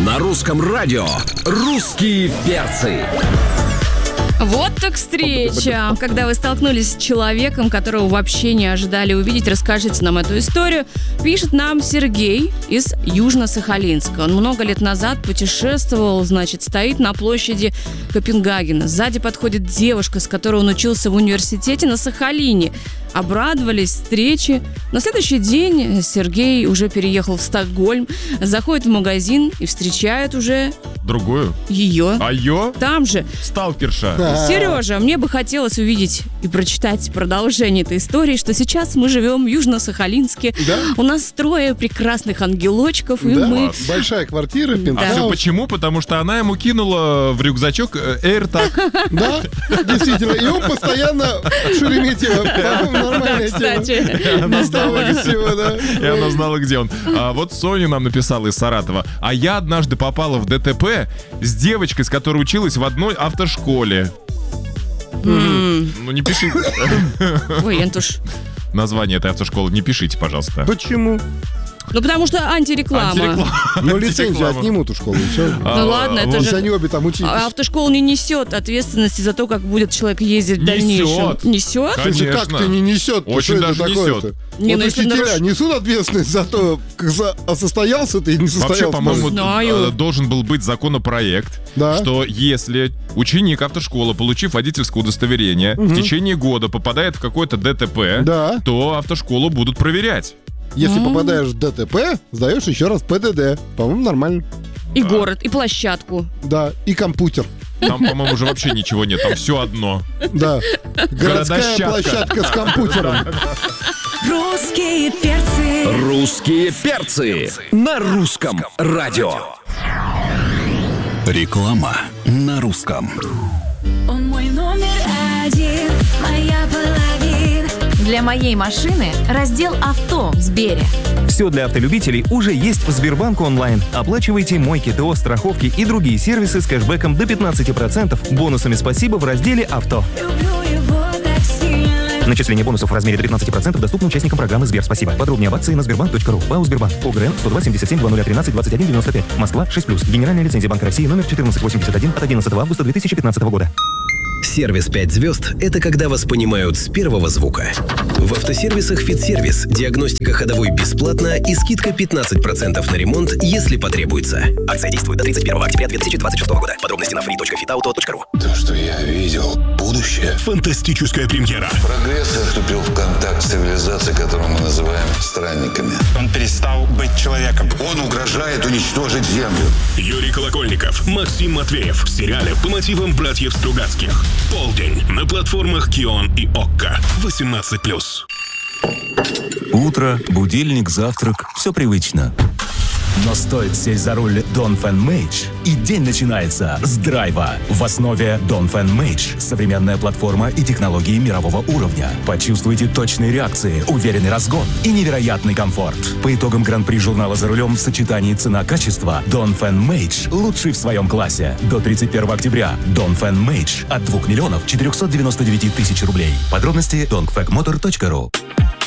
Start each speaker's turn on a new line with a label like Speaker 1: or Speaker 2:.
Speaker 1: На русском радио «Русские перцы».
Speaker 2: Вот так встреча. Когда вы столкнулись с человеком, которого вообще не ожидали увидеть, расскажите нам эту историю. Пишет нам Сергей из Южно-Сахалинска. Он много лет назад путешествовал, стоит на площади Копенгагена. Сзади подходит девушка, с которой он учился в университете на Сахалине. Обрадовались встрече. На следующий день Сергей уже переехал в Стокгольм, заходит в магазин и встречает уже...
Speaker 3: Другую?
Speaker 2: Ее.
Speaker 3: А ее?
Speaker 2: Там же.
Speaker 3: Сталкерша.
Speaker 2: Сережа, мне бы хотелось увидеть и прочитать продолжение этой истории, что сейчас мы живем в Южно-Сахалинске.
Speaker 4: Да?
Speaker 2: У нас 3 прекрасных ангелочков, и
Speaker 4: Да?
Speaker 2: мы...
Speaker 4: Большая квартира,
Speaker 3: А
Speaker 4: пентхаус.
Speaker 3: все почему? Потому что она ему кинула в рюкзачок AirTag.
Speaker 4: Да, действительно. И он постоянно в Шереметьево. По-моему, нормальная тема.
Speaker 2: кстати.
Speaker 3: Она
Speaker 4: Без
Speaker 3: знала,
Speaker 4: того, без всего, да.
Speaker 3: И она знала, где он. А вот Соня нам написала из Саратова. А я однажды попала в ДТП с девочкой, с которой училась в одной автошколе. Ну не пишите.
Speaker 2: Ой, Антуш.
Speaker 3: Название этой автошколы не пишите, пожалуйста.
Speaker 4: Почему?
Speaker 2: Ну, потому что антиреклама.
Speaker 4: Ну, лицензию отнимут у школы, и все.
Speaker 2: Ну ладно, это
Speaker 4: Если
Speaker 2: же...
Speaker 4: они обе там учились.
Speaker 2: Автошкола не несет ответственности за то, как будет человек ездить в дальнейшем. Несет?
Speaker 4: Слушай, как
Speaker 3: Конечно.
Speaker 4: ты не несет?
Speaker 3: Очень
Speaker 4: Что это
Speaker 3: даже
Speaker 4: такое-то?
Speaker 3: несет.
Speaker 2: Не,
Speaker 4: Вот
Speaker 2: ну, если
Speaker 4: учителя
Speaker 2: наруш-
Speaker 4: несут ответственность за то, как состоялся ты и не состоялся.
Speaker 3: Вообще, по-моему,
Speaker 2: Знаю.
Speaker 3: должен был быть законопроект,
Speaker 4: Да.
Speaker 3: что если ученик автошколы, получив водительское удостоверение, в течение года попадает в какое-то ДТП,
Speaker 4: Да.
Speaker 3: то автошколу будут проверять.
Speaker 4: Если попадаешь в ДТП, сдаешь еще раз ПДД. По-моему, нормально.
Speaker 2: И город, и площадку.
Speaker 4: Да, и компьютер.
Speaker 3: Там, по-моему, уже вообще ничего нет, там все одно.
Speaker 4: Да. Городская
Speaker 3: Городощадка.
Speaker 4: площадка с компьютером.
Speaker 5: Русские перцы.
Speaker 1: «Русские перцы» на русском радио. Реклама на русском.
Speaker 5: Он мой номер 1, моя половина.
Speaker 6: Для моей машины раздел «Авто» в Сбере.
Speaker 7: Все для автолюбителей уже есть в Сбербанк онлайн. Оплачивайте мойки, ТО, страховки и другие сервисы с кэшбэком до 15%, бонусами «Спасибо» в разделе «Авто».
Speaker 5: Люблю его так сильно.
Speaker 7: Начисление бонусов в размере до 15% доступно участникам программы «Сбер Спасибо». Подробнее об акции на sberbank.ru. ПАО «Сбербанк». ОГРН 102 77 2013 21 95. Москва 6+. Генеральная лицензия Банка России номер 1481 от 11 августа 2015 года.
Speaker 8: Сервис 5 звезд – это когда вас понимают с первого звука. В автосервисах «Фитсервис» диагностика ходовой бесплатна и скидка 15% на ремонт, если потребуется. Акция действует до 31 октября 2026 года. Подробности на free.fitauto.ru.
Speaker 9: То, что я видел, будущее.
Speaker 10: Фантастическая премьера.
Speaker 9: Прогресс вступил в контакт с цивилизацией, которую мы называем странниками.
Speaker 10: Он перестал быть человеком.
Speaker 9: Он угрожает уничтожить Землю.
Speaker 10: Юрий Колокольников, Максим Матвеев в сериале по мотивам братьев Стругацких. Полдень на платформах Кион и Окко. 18+.
Speaker 11: Утро, будильник, завтрак – все привычно. Но стоит сесть за руль Dongfeng Mage, и день начинается с драйва. В основе Dongfeng Mage – современная платформа и технологии мирового уровня. Почувствуйте точные реакции, уверенный разгон и невероятный комфорт. По итогам гран-при журнала «За рулем» в сочетании цена-качество Dongfeng Mage лучший в своем классе. До 31 октября Dongfeng Mage от 2 499 000 рублей. Подробности dongfengmotor.ru.